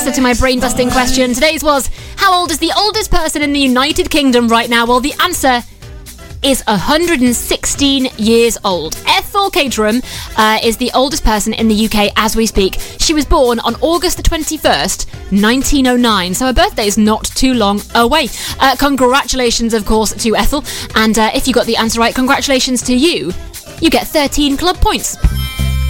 answer to my brain-busting question. Today's was, how old is the oldest person in the United Kingdom right now? Well, the answer is 116 years old. Ethel Caterham is the oldest person in the UK as we speak. She was born on August the 21st, 1909, so her birthday is not too long away. Congratulations, of course, to Ethel, and if you got the answer right, congratulations to you. You get 13 club points.